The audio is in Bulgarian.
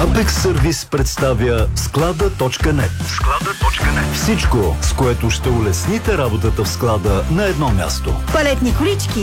Apex Сервис представя склада.нет. Всичко, с което ще улесните работата в склада на едно място. Палетни колички,